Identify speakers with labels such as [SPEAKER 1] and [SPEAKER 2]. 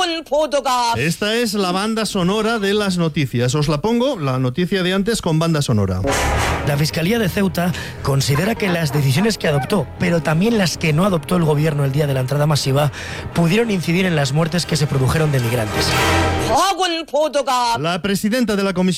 [SPEAKER 1] Esta es la banda sonora de las noticias. Os la pongo, la noticia de antes, con banda sonora.
[SPEAKER 2] La Fiscalía de Ceuta considera que las decisiones que adoptó, pero también las que no adoptó el gobierno el día de la entrada masiva, pudieron incidir en las muertes que se produjeron de migrantes.
[SPEAKER 1] La presidenta de la Comisión